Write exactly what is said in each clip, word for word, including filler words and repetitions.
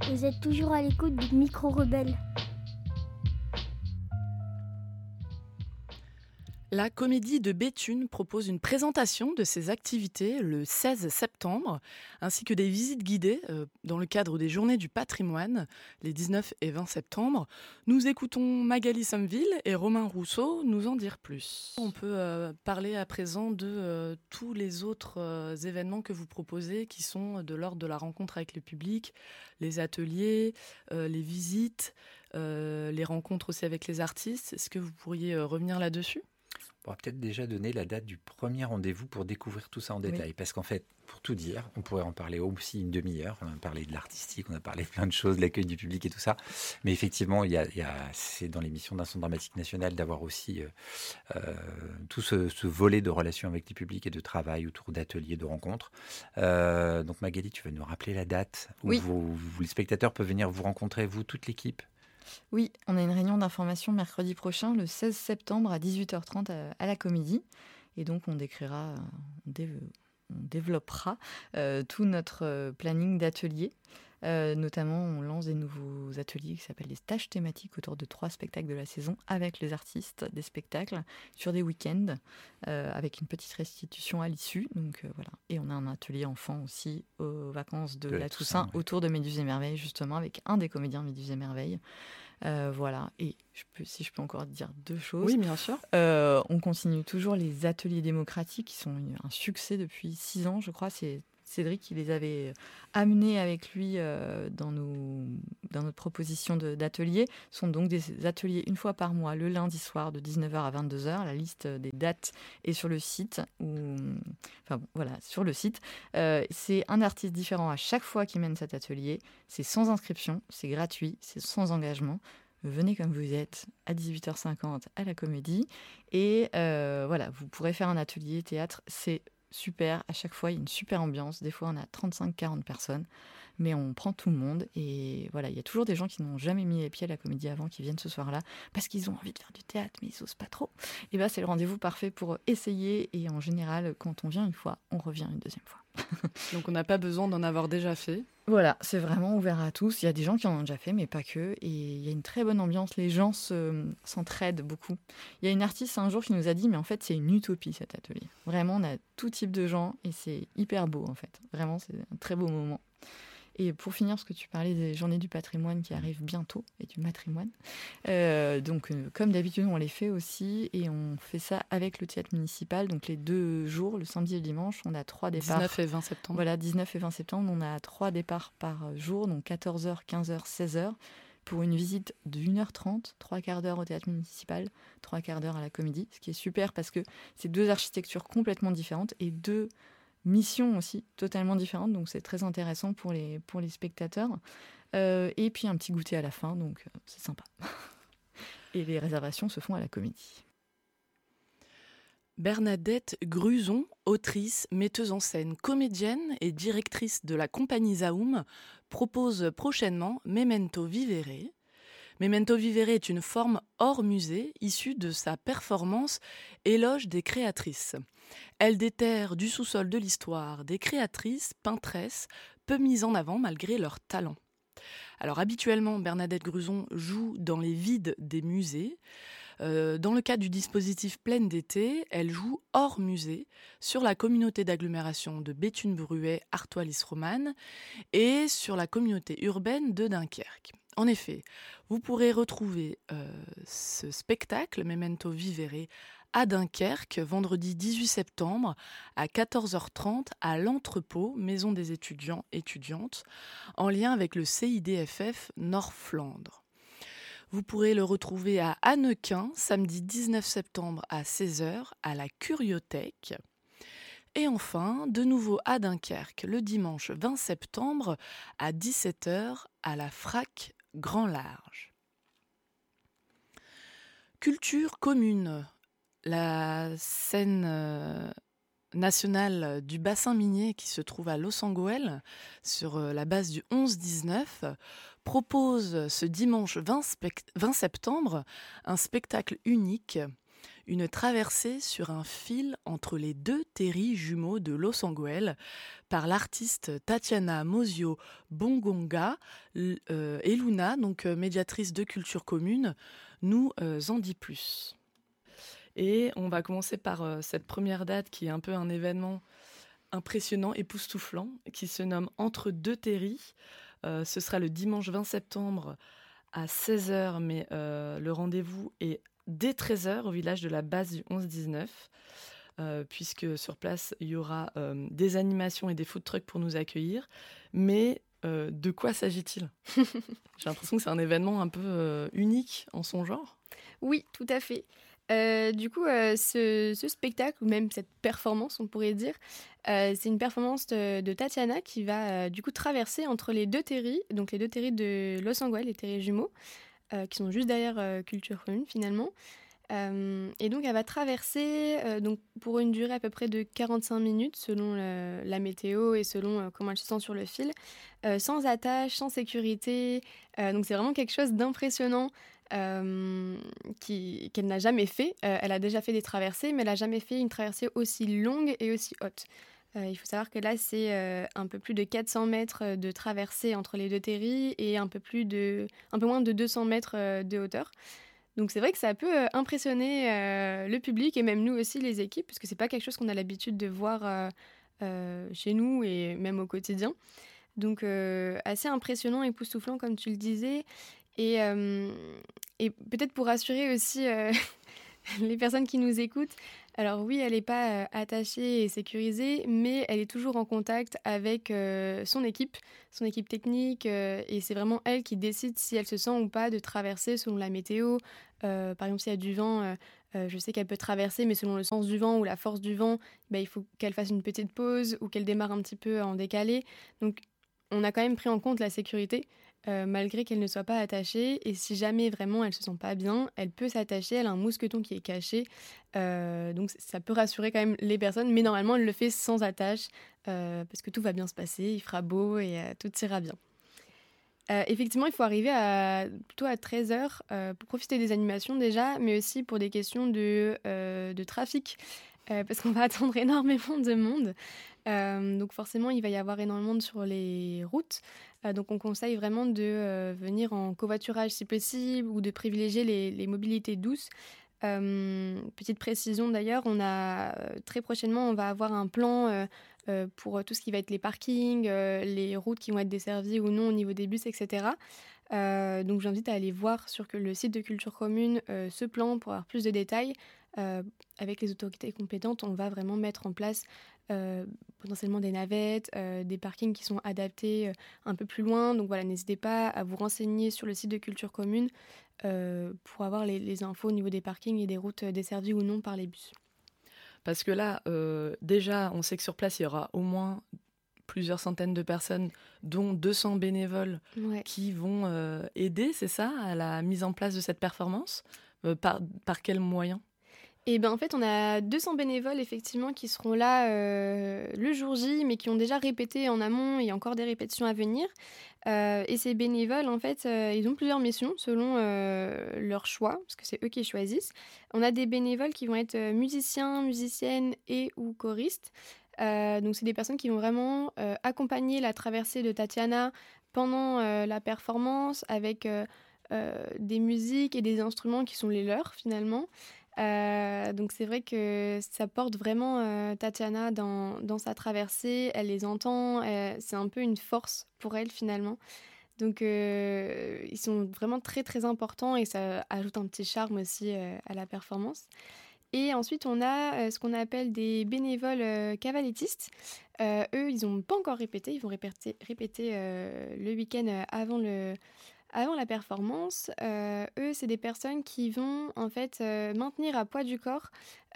Vous êtes toujours à l'écoute du Micro Rebelle. La Comédie de Béthune propose une présentation de ses activités le seize septembre, ainsi que des visites guidées euh, dans le cadre des Journées du patrimoine, les dix-neuf et vingt septembre. Nous écoutons Magali Sommeville et Romain Rousseau nous en dire plus. On peut euh, parler à présent de euh, tous les autres euh, événements que vous proposez qui sont de l'ordre de la rencontre avec le public, les ateliers, euh, les visites, euh, les rencontres aussi avec les artistes. Est-ce que vous pourriez euh, revenir là-dessus ? On va peut-être déjà donner la date du premier rendez-vous pour découvrir tout ça en détail. Oui. Parce qu'en fait, pour tout dire, on pourrait en parler aussi une demi-heure. On a parlé de l'artistique, on a parlé de plein de choses, de l'accueil du public et tout ça. Mais effectivement, il y a, il y a, c'est dans l'émission d'un Centre dramatique national d'avoir aussi euh, euh, tout ce, ce volet de relations avec les publics et de travail autour d'ateliers, de rencontres. Euh, donc Magali, tu vas nous rappeler la date où oui. vous, vous, les spectateurs peuvent venir vous rencontrer, vous, toute l'équipe ? Oui, on a une réunion d'information mercredi prochain, le seize septembre à dix-huit heures trente à, à la Comédie. Et donc, on décrira, on, dé, on développera euh, tout notre euh, planning d'ateliers. Euh, notamment, on lance des nouveaux ateliers qui s'appellent les stages thématiques autour de trois spectacles de la saison avec les artistes des spectacles sur des week-ends euh, avec une petite restitution à l'issue. Donc euh, voilà. Et on a un atelier enfant aussi aux vacances de, de la Toussaint, Toussaint ouais. autour de Méduse et Merveille, justement, avec un des comédiens Méduse et Merveille. Euh, voilà. Et je peux, si je peux encore dire deux choses. Oui, bien sûr. Euh, on continue toujours les ateliers démocratiques qui sont un succès depuis six ans, je crois. C'est Cédric qui les avait amenés avec lui euh, dans, nos, dans notre proposition de, d'ateliers. Ce sont donc des ateliers une fois par mois, le lundi soir de dix-neuf heures à vingt-deux heures. La liste des dates est sur le site. Où, enfin bon, voilà, sur le site. Euh, c'est un artiste différent à chaque fois qui mène cet atelier. C'est sans inscription, c'est gratuit, c'est sans engagement. Venez comme vous êtes à dix-huit heures cinquante à la Comédie. Et euh, voilà, vous pourrez faire un atelier théâtre. C'est super, à chaque fois il y a une super ambiance, des fois on a trente-cinq à quarante personnes, mais on prend tout le monde et voilà, il y a toujours des gens qui n'ont jamais mis les pieds à la Comédie avant qui viennent ce soir-là parce qu'ils ont envie de faire du théâtre mais ils n'osent pas trop. Et bien c'est le rendez-vous parfait pour essayer et en général quand on vient une fois, on revient une deuxième fois. Donc on n'a pas besoin d'en avoir déjà fait. Voilà, c'est vraiment ouvert à tous. Il y a des gens qui en ont déjà fait, mais pas que. Et il y a une très bonne ambiance. Les gens se, s'entraident beaucoup. Il y a une artiste un jour qui nous a dit, mais en fait, c'est une utopie cet atelier. Vraiment, on a tout type de gens et c'est hyper beau en fait. Vraiment, c'est un très beau moment. Et pour finir, parce que tu parlais des Journées du patrimoine qui arrivent bientôt, et du matrimoine, euh, donc euh, comme d'habitude, on les fait aussi, et on fait ça avec le théâtre municipal, donc les deux jours, le samedi et le dimanche, on a trois départs. dix-neuf et vingt septembre. Voilà, dix-neuf et vingt septembre, on a trois départs par jour, donc quatorze heures, quinze heures, seize heures, pour une visite d'une heure trente, trois quarts d'heure au théâtre municipal, trois quarts d'heure à la Comédie, ce qui est super parce que c'est deux architectures complètement différentes, et deux missions aussi totalement différentes, donc c'est très intéressant pour les, pour les spectateurs. Euh, et puis un petit goûter à la fin, donc euh, c'est sympa. Et les réservations se font à la Comédie. Bernadette Gruson, autrice, metteuse en scène, comédienne et directrice de la compagnie Zaoum, propose prochainement Memento Vivere. Memento Vivere est une forme hors musée issue de sa performance Éloge des créatrices. Elle déterre du sous-sol de l'histoire des créatrices, peintresses, peu mises en avant malgré leur talent. Alors habituellement, Bernadette Gruson joue dans les vides des musées. Euh, dans le cadre du dispositif Pleine d'été, elle joue hors musée sur la communauté d'agglomération de Béthune-Bruay-Artois-Lys-Romanne et sur la communauté urbaine de Dunkerque. En effet, vous pourrez retrouver euh, ce spectacle, Memento Vivere, à Dunkerque, vendredi dix-huit septembre, à quatorze heures trente, à l'Entrepôt, Maison des étudiants étudiantes, en lien avec le C I D F F Nord-Flandre. Vous pourrez le retrouver à Annequin, samedi dix-neuf septembre à seize heures, à la Curiothèque. Et enfin, de nouveau à Dunkerque, le dimanche vingt septembre, à dix-sept heures, à la Frac Grand Large. Culture commune. La scène euh, nationale du bassin minier qui se trouve à Losangoël, sur euh, la base du onze dix-neuf, propose ce dimanche vingt, spect- vingt septembre un spectacle unique une traversée sur un fil entre les deux terris jumeaux de Losanguel par l'artiste Tatiana Mosio Bongonga euh, et Luna, donc euh, médiatrice de culture commune, nous euh, en dit plus. Et on va commencer par euh, cette première date qui est un peu un événement impressionnant, époustouflant, qui se nomme Entre deux terris. Euh, ce sera le dimanche vingt septembre à seize heures, mais euh, le rendez-vous est dès treize heures au village de la base du onze dix-neuf, euh, puisque sur place, il y aura euh, des animations et des food trucks pour nous accueillir. Mais euh, de quoi s'agit-il ? J'ai l'impression que c'est un événement un peu euh, unique en son genre. Oui, tout à fait. Euh, du coup, euh, ce, ce spectacle, ou même cette performance, on pourrait dire, euh, c'est une performance de, de Tatiana qui va euh, du coup traverser entre les deux terris, donc les deux terris de Losanguel, les terris jumeaux, euh, qui sont juste derrière euh, Culture Commune finalement. Euh, et donc elle va traverser euh, donc pour une durée à peu près de quarante-cinq minutes selon le, la météo et selon euh, comment elle se sent sur le fil, euh, sans attache, sans sécurité. Euh, donc c'est vraiment quelque chose d'impressionnant. Euh, qui, qu'elle n'a jamais fait. Euh, elle a déjà fait des traversées, mais elle n'a jamais fait une traversée aussi longue et aussi haute. Euh, il faut savoir que là, c'est euh, un peu plus de quatre cents mètres de traversée entre les deux terris et un peu, plus de, un peu moins de deux cents mètres euh, de hauteur. Donc c'est vrai que ça peut euh, impressionner euh, le public et même nous aussi, les équipes, parce que c'est pas quelque chose qu'on a l'habitude de voir euh, euh, chez nous et même au quotidien. Donc euh, assez impressionnant, époustouflant, comme tu le disais. Et, euh, et peut-être pour rassurer aussi euh, les personnes qui nous écoutent, alors oui, elle n'est pas euh, attachée et sécurisée, mais elle est toujours en contact avec euh, son équipe, son équipe technique, euh, et c'est vraiment elle qui décide si elle se sent ou pas de traverser selon la météo. Euh, par exemple, s'il y a du vent, euh, euh, je sais qu'elle peut traverser, mais selon le sens du vent ou la force du vent, bah, il faut qu'elle fasse une petite pause ou qu'elle démarre un petit peu en décalé. Donc, on a quand même pris en compte la sécurité. Euh, malgré qu'elle ne soit pas attachée. Et si jamais vraiment elle ne se sent pas bien, elle peut s'attacher. Elle a un mousqueton qui est caché. Euh, donc ça peut rassurer quand même les personnes. Mais normalement, elle le fait sans attache euh, parce que tout va bien se passer. Il fera beau et euh, tout ira bien. Euh, effectivement, il faut arriver à, plutôt à treize heures euh, pour profiter des animations déjà, mais aussi pour des questions de, euh, de trafic. Euh, parce qu'on va attendre énormément de monde. Euh, donc forcément, il va y avoir énormément de monde sur les routes. Euh, donc on conseille vraiment de euh, venir en covoiturage si possible ou de privilégier les, les mobilités douces. Euh, petite précision d'ailleurs, on a euh, très prochainement, on va avoir un plan euh, euh, pour tout ce qui va être les parkings, euh, les routes qui vont être desservies ou non au niveau des bus, et cetera. Euh, donc j'invite à aller voir sur le site de Culture Commune euh, ce plan pour avoir plus de détails. Euh, avec les autorités compétentes, on va vraiment mettre en place euh, potentiellement des navettes, euh, des parkings qui sont adaptés euh, un peu plus loin. Donc voilà, n'hésitez pas à vous renseigner sur le site de Culture Commune euh, pour avoir les, les infos au niveau des parkings et des routes desservies ou non par les bus. Parce que là, euh, déjà, on sait que sur place, il y aura au moins plusieurs centaines de personnes, dont deux cents bénévoles ouais. qui vont euh, aider, c'est ça, à la mise en place de cette performance. Euh, par, par quels moyens ? Et ben en fait, on a deux cents bénévoles effectivement qui seront là euh, le jour J, mais qui ont déjà répété en amont et encore des répétitions à venir. Euh, et ces bénévoles, en fait, euh, ils ont plusieurs missions selon euh, leur choix, parce que c'est eux qui choisissent. On a des bénévoles qui vont être musiciens, musiciennes et ou choristes. Euh, donc c'est des personnes qui vont vraiment euh, accompagner la traversée de Tatiana pendant euh, la performance avec euh, euh, des musiques et des instruments qui sont les leurs finalement. Euh, donc c'est vrai que ça porte vraiment euh, Tatiana dans, dans sa traversée, elle les entend, euh, c'est un peu une force pour elle finalement. Donc euh, ils sont vraiment très très importants et ça ajoute un petit charme aussi euh, à la performance. Et ensuite on a euh, ce qu'on appelle des bénévoles euh, cavalettistes. Euh, eux ils n'ont pas encore répété, ils vont répéter, répéter euh, le week-end avant le... Avant la performance, euh, eux, c'est des personnes qui vont en fait euh, maintenir à poids du corps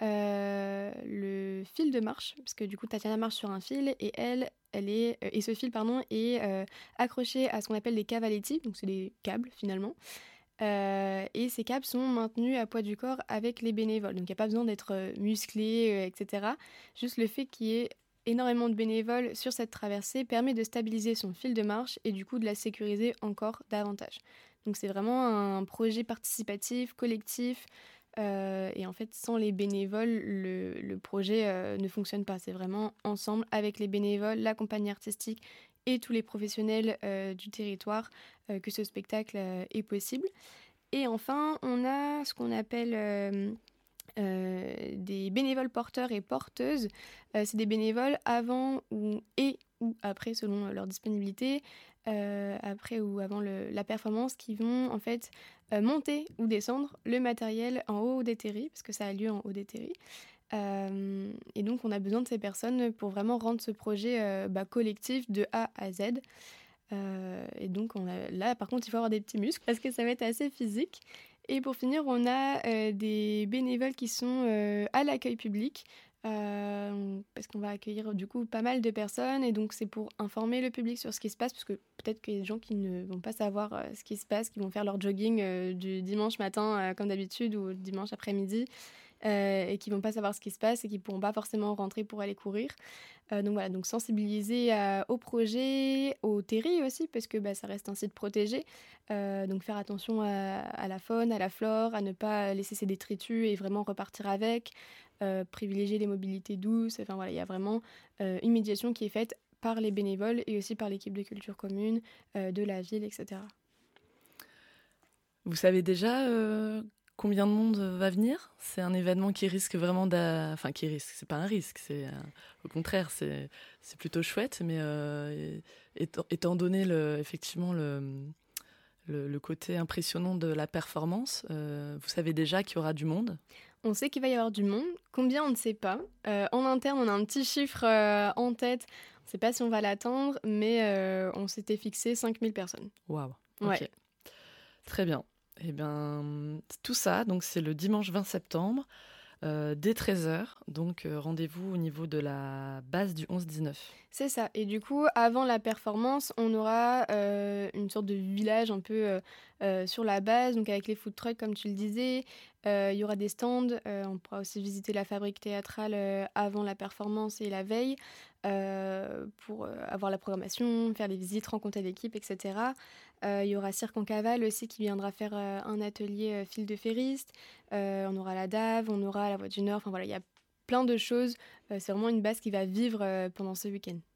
euh, le fil de marche, parce que du coup Tatiana marche sur un fil et elle, elle est euh, et ce fil pardon est euh, accroché à ce qu'on appelle des cavaletti, donc c'est des câbles finalement. Euh, et ces câbles sont maintenus à poids du corps avec les bénévoles, donc il n'y a pas besoin d'être musclé, euh, et cetera. Juste le fait qu'il y ait énormément de bénévoles sur cette traversée permet de stabiliser son fil de marche et du coup de la sécuriser encore davantage. Donc c'est vraiment un projet participatif, collectif, Euh, et en fait, sans les bénévoles, le, le projet euh, ne fonctionne pas. C'est vraiment ensemble, avec les bénévoles, la compagnie artistique et tous les professionnels euh, du territoire, euh, que ce spectacle euh, est possible. Et enfin, on a ce qu'on appelle euh, euh, des bénévoles porteurs et porteuses. Euh, c'est des bénévoles avant ou, et ou après, selon leur disponibilité, euh, après ou avant le, la performance, qui vont en fait euh, monter ou descendre le matériel en haut des terris, parce que ça a lieu en haut des terris. Euh, et donc, on a besoin de ces personnes pour vraiment rendre ce projet euh, bah, collectif de A à Z. Euh, et donc, on a, là, par contre, il faut avoir des petits muscles parce que ça va être assez physique. Et pour finir, on a euh, des bénévoles qui sont euh, à l'accueil public. Euh, parce qu'on va accueillir du coup pas mal de personnes, et donc c'est pour informer le public sur ce qui se passe, parce que peut-être qu'il y a des gens qui ne vont pas savoir euh, ce qui se passe, qui vont faire leur jogging euh, du dimanche matin euh, comme d'habitude, ou dimanche après-midi, euh, et qui vont pas savoir ce qui se passe et qui pourront pas forcément rentrer pour aller courir. Euh, donc voilà, donc sensibiliser euh, au projet, aux terris aussi, parce que bah, ça reste un site protégé. Euh, donc faire attention à, à la faune, à la flore, à ne pas laisser ses détritus et vraiment repartir avec. Euh, privilégier les mobilités douces. Enfin voilà, il y a vraiment euh, une médiation qui est faite par les bénévoles et aussi par l'équipe de culture commune euh, de la ville, et cetera. Vous savez déjà euh, combien de monde va venir ? C'est un événement qui risque vraiment d'a... Enfin, qui risque, c'est pas un risque, c'est euh, au contraire, c'est, c'est plutôt chouette, mais euh, étant, étant donné le, effectivement le, le, le côté impressionnant de la performance, euh, vous savez déjà qu'il y aura du monde ? On sait qu'il va y avoir du monde. Combien, on ne sait pas. Euh, en interne, on a un petit chiffre euh, en tête. On ne sait pas si on va l'atteindre, mais euh, on s'était fixé cinq mille personnes. Waouh. Ouais. Ok. Très bien. Eh bien, tout ça, donc c'est le dimanche vingt septembre, euh, dès treize heures. Donc, euh, rendez-vous au niveau de la base du onze dix-neuf. C'est ça. Et du coup, avant la performance, on aura euh, une sorte de village un peu euh, euh, sur la base, donc avec les food trucks, comme tu le disais. Euh, il y aura des stands. Euh, on pourra aussi visiter la fabrique théâtrale euh, avant la performance et la veille euh, pour euh, avoir la programmation, faire les visites, rencontrer l'équipe, et cetera. Euh, il y aura Cirque en Cavale aussi qui viendra faire euh, un atelier euh, fil de ferriste. Euh, on aura la D A V, on aura la Voix du Nord. Enfin voilà, il y a plein de choses. Euh, c'est vraiment une base qui va vivre euh, pendant ce week-end.